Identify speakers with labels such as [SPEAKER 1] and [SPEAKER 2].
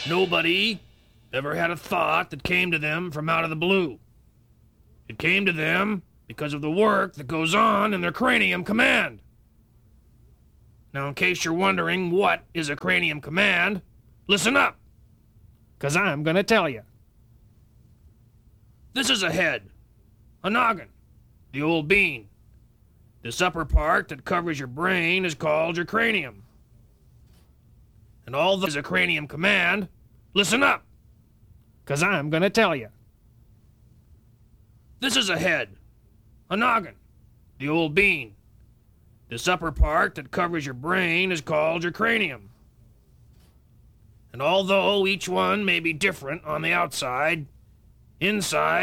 [SPEAKER 1] Nobody ever had a thought that came to them from out of the blue. It came to them because of the work that goes on in their cranium command. Now, in case you're wondering what is a cranium command, listen up, because I'm going to tell you. This is a head, a noggin, the old bean. This upper part that covers your brain is called your cranium. And all this is a cranium command, listen up, because I'm going to tell you. This is a head, a noggin, the old bean. This upper part that covers your brain is called your cranium. And although each one may be different on the outside, inside